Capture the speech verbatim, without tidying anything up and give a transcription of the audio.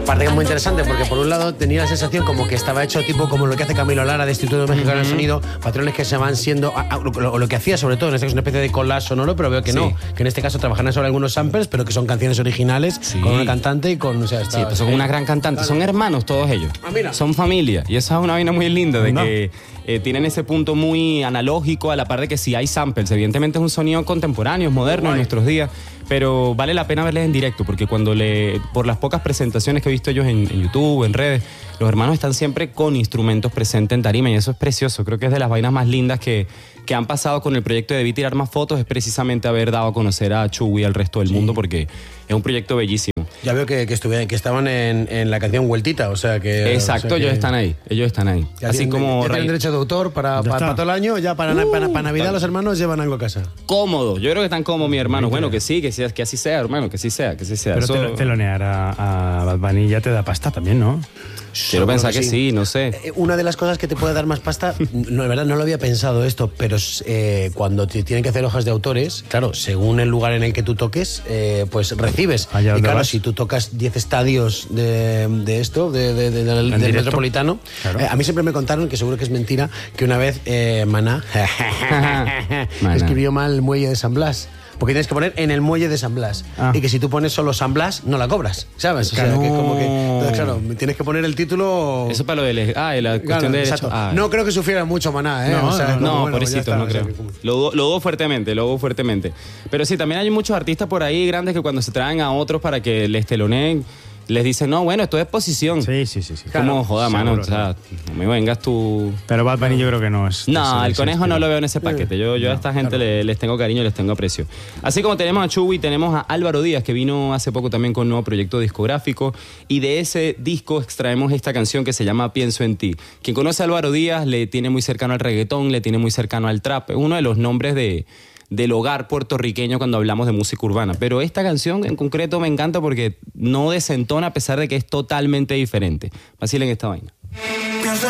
Aparte que es muy interesante porque por un lado tenía la sensación como que estaba hecho tipo como lo que hace Camilo Lara de Instituto Mexicano del Sonido, patrones que se van siendo, a, a, lo, lo que hacía sobre todo, en este caso una especie de collage sonoro, pero veo que sí. no, que en este caso trabajan sobre algunos samples, pero que son canciones originales, sí. con una cantante y con... O sea, está, sí, pues son eh, una gran cantante, claro. Son hermanos todos ellos, ah, mira. Son familia, y esa es una vaina muy linda de no. que eh, tienen ese punto muy analógico, a la par de que sí hay samples, evidentemente es un sonido contemporáneo, es moderno en nuestros días, pero vale la pena verles en directo, porque cuando le, por las pocas presentaciones que he visto ellos en, en YouTube, en redes, los hermanos están siempre con instrumentos presentes en tarima y eso es precioso. Creo que es de las vainas más lindas que, que han pasado con el proyecto de Debí Tirar Más Fotos, es precisamente haber dado a conocer a Chuy al resto del sí. mundo, porque es un proyecto bellísimo. Ya veo que, que, estuvieron, que estaban en, en la canción Vueltita, o sea que... Exacto, o sea que, ellos están ahí, ellos están ahí. Así tienen, como... Ya tienen derecho de autor para, para, para todo el año, ya para, uh, para, para Navidad los hermanos llevan algo a casa. Cómodo, yo creo que están cómodos mis hermanos. Bueno, que sí, que, sí, que así sea, hermano, que así sea, que así sea. Pero eso... telonear a, a Bad Bunny ya te da pasta también, ¿no? Quiero pensar que sí. sí, no sé. Una de las cosas que te puede dar más pasta, no, de verdad no lo había pensado esto, pero eh, cuando te tienen que hacer hojas de autores, claro, según el lugar en el que tú toques, eh, pues recibes. Allá y claro, vas. si tú tocas diez estadios de, de esto, de, de, de, de, del, del Metropolitano, claro. eh, a mí siempre me contaron, que seguro que es mentira, que una vez eh, Maná escribió mal el muelle de San Blas. Porque tienes que poner en el muelle de San Blas. Ah. Y que si tú pones solo San Blas, no la cobras, ¿sabes? O sea, no. que como que... Entonces, claro, tienes que poner el título... Eso para lo de... Ah, la cuestión claro, de derecho. Ah. No creo que sufriera mucho Maná, ¿eh? No, o sea, no, no bueno, pobrecito, no creo. O sea, que... Lo dudo, lo dudo fuertemente, lo dudo fuertemente. Pero sí, también hay muchos artistas por ahí grandes que cuando se traen a otros para que les teloneen, les dicen, no, bueno, esto es exposición. Sí, sí, sí. sí. Como, claro, joda, seguro, mano, o sea, no me vengas tú... Pero Bad Bunny yo creo que no es... No, el conejo no lo veo en ese paquete. Yo, yo no, a esta gente claro. les, les tengo cariño, les tengo aprecio. Así como tenemos a Chuy, tenemos a Álvaro Díaz, que vino hace poco también con un nuevo proyecto discográfico, y de ese disco extraemos esta canción que se llama Pienso en ti. Quien conoce a Álvaro Díaz le tiene muy cercano al reggaetón, le tiene muy cercano al trap. Es uno de los nombres de... del hogar puertorriqueño cuando hablamos de música urbana. Pero esta canción en concreto me encanta porque no desentona a pesar de que es totalmente diferente. Vacilen esta vaina.